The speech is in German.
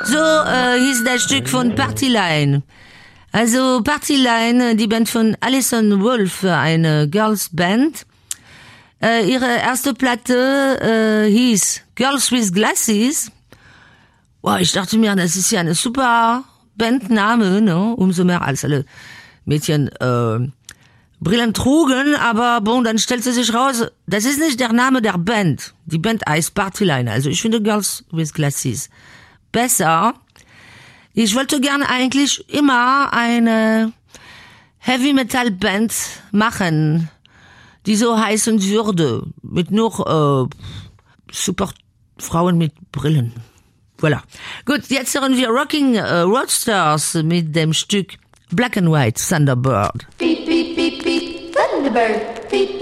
hieß das Stück von Partyline. Also Partyline, die Band von Alison Wolf, eine Girls Band. Ihre erste Platte hieß Girls with Glasses. Wow, ich dachte mir, das ist ja eine super Bandname, ne? Umso mehr als alle Mädchen Brillen trugen, aber bon, dann stellte sich raus, das ist nicht der Name der Band. Die Band heißt Partyline. Also ich finde Girls with Glasses besser. Ich wollte gerne eigentlich immer eine Heavy Metal Band machen, die so heißen würde, mit nur super Frauen mit Brillen. Voilà. Gut, jetzt hören wir Rocking Roadsters mit dem Stück Black and White Thunderbird. Beep, beep, beep, beep, Thunderbird. Beep,